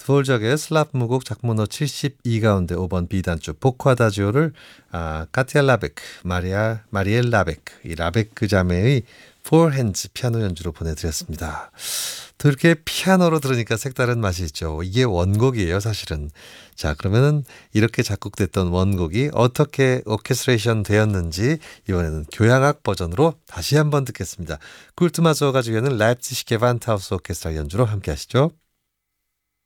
드볼작의 슬랍 무곡 작문호 72 가운데 5번 B단주 포쿠아다지오를 카티아 라베크, 마리엘 라베크, 이 라베크 자매의 Four Hands 피아노 연주로 보내드렸습니다. 또 이렇게 피아노로 들으니까 색다른 맛이 있죠. 이게 원곡이에요, 사실은. 자, 그러면은 이렇게 작곡됐던 원곡이 어떻게 오케스트레이션 되었는지 이번에는 교향악 버전으로 다시 한번 듣겠습니다. 쿨트마조가 주연은 라입치히 게반트하우스 오케스트라 연주로 함께 하시죠.